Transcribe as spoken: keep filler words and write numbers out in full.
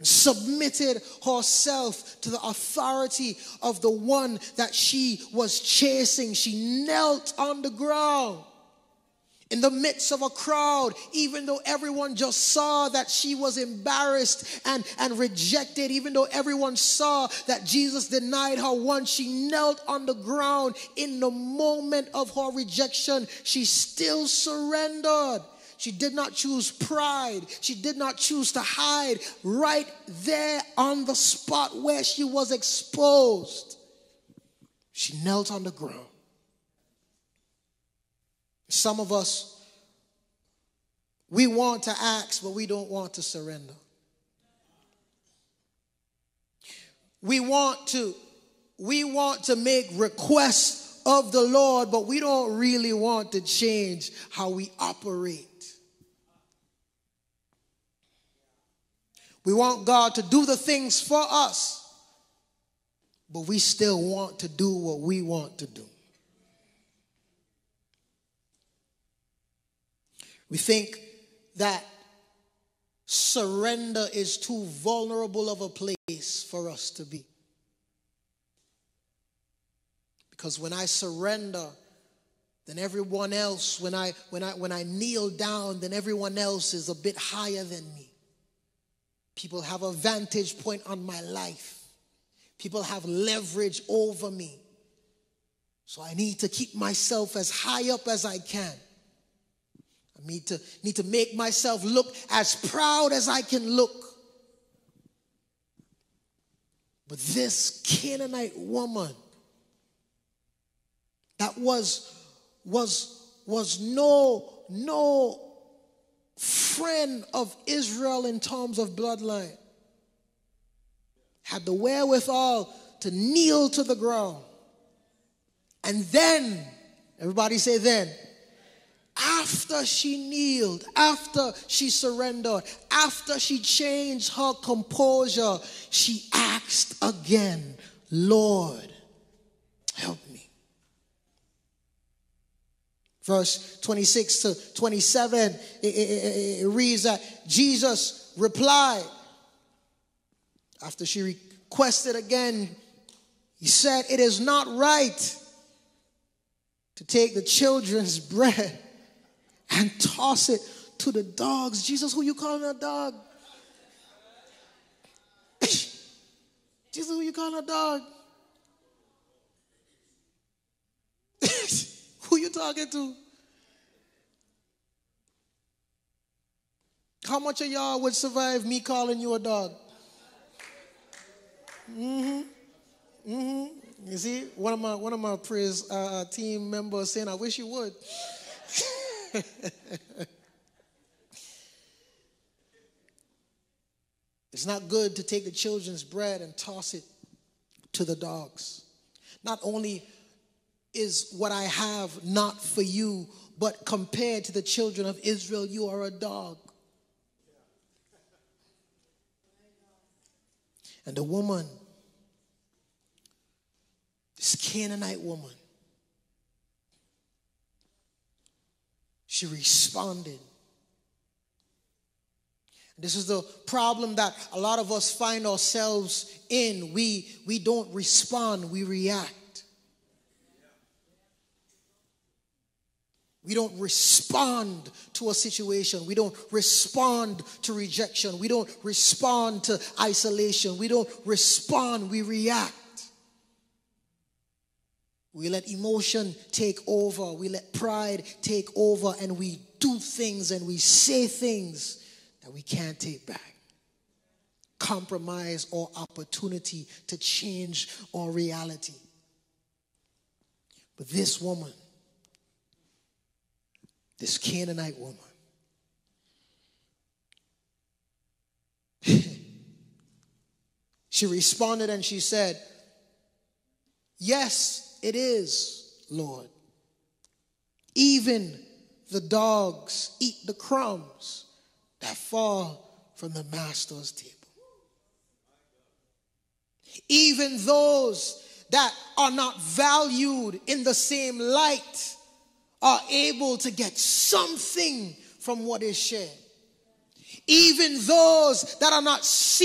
submitted herself to the authority of the one that she was chasing. She knelt on the ground in the midst of a crowd, even though everyone just saw that she was embarrassed and, and rejected, even though everyone saw that Jesus denied her once. She knelt on the ground in the moment of her rejection. She still surrendered. She did not choose pride. She did not choose to hide. Right there on the spot where she was exposed, she knelt on the ground. Some of us, we want to ask, but we don't want to surrender. We want to, we want to make requests of the Lord, but we don't really want to change how we operate. We want God to do the things for us, but we still want to do what we want to do. We think that surrender is too vulnerable of a place for us to be. Because when I surrender, then everyone else, when I when I when I kneel down, then everyone else is a bit higher than me. People have a vantage point on my life. People have leverage over me. So I need to keep myself as high up as I can. I need to, need to make myself look as proud as I can look. But this Canaanite woman that was, was, was no, no friend of Israel in terms of bloodline, had the wherewithal to kneel to the ground. And then, everybody say then, after she kneeled, after she surrendered, after she changed her composure, she asked again, Lord, help me. Verse twenty-six to twenty-seven, it, it, it reads that Jesus replied, after she requested again, he said, it is not right to take the children's bread and toss it to the dogs. Jesus, who you calling a dog? Jesus, who you calling a dog? Who you talking to? How much of y'all would survive me calling you a dog? Mm-hmm. Mm-hmm. You see, one of my one of my praise uh, team members saying, I wish you would. It's not good to take the children's bread and toss it to the dogs. Not only is what I have not for you, but compared to the children of Israel, you are a dog. And the woman, this Canaanite woman, she responded. This is the problem that a lot of us find ourselves in. We, we don't respond, we react. We don't respond to a situation. We don't respond to rejection. We don't respond to isolation. We don't respond, we react. We let emotion take over. We let pride take over, and we do things and we say things that we can't take back. Compromise our opportunity to change our reality. But this woman, this Canaanite woman, she responded and she said, yes, it is, Lord. Even the dogs eat the crumbs that fall from the master's table. Even those that are not valued in the same light are able to get something from what is shared. Even those that are not seen